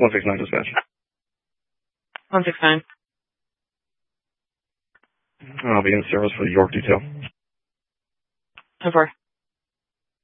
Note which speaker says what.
Speaker 1: 169 dispatch.
Speaker 2: 169.
Speaker 1: I'll be in service for the York detail.
Speaker 2: 10-4.